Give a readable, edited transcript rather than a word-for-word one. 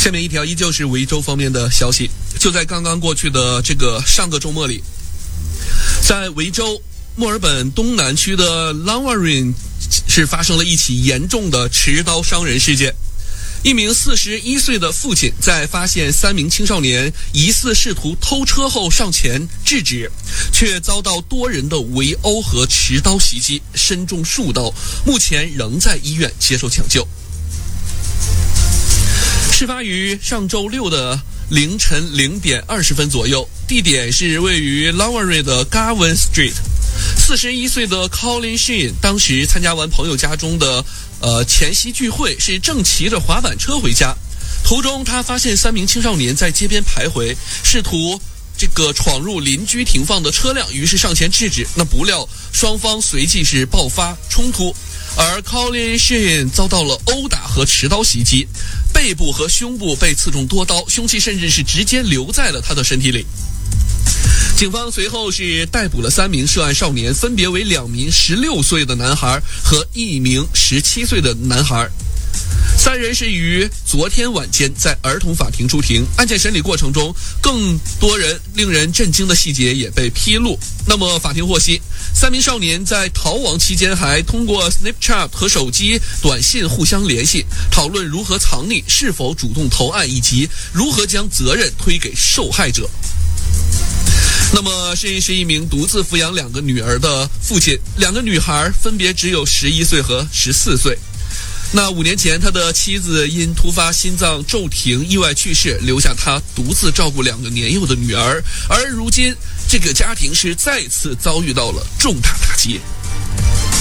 下面一条依旧是维州方面的消息，就在刚刚过去的上个周末里，在维州墨尔本东南区的 Lawarin 是发生了一起严重的持刀伤人事件。一名41岁的父亲在发现3名青少年疑似试图偷车后上前制止，却遭到多人的围殴和持刀袭击，身中数刀，目前仍在医院接受抢救。事发于上周六的凌晨0点20分左右，地点是位于 Lawarin 的 Garvin Street。41岁的 Colin Sheen 当时参加完朋友家中的前夕聚会，是正骑着滑板车回家，途中他发现3名青少年在街边徘徊，试图闯入邻居停放的车辆，于是上前制止，那不料双方随即是爆发冲突，而 Colin Sheen 遭到了殴打和持刀袭击，背部和胸部被刺中多刀，凶器甚至是直接留在了他的身体里。警方随后是逮捕了3名涉案少年，分别为2名16岁的男孩和1名17岁的男孩。3人是于昨天晚间在儿童法庭出庭。案件审理过程中，更多令人震惊的细节也被披露。那么法庭获悉，3名少年在逃亡期间还通过 Snapchat 和手机短信互相联系，讨论如何藏匿、是否主动投案，以及如何将责任推给受害者。那么是一名独自抚养2个女儿的父亲，2个女孩分别只有11岁和14岁。那5年前，他的妻子因突发心脏骤停意外去世，留下他独自照顾2个年幼的女儿。而如今，这个家庭是再次遭遇到了重大打击。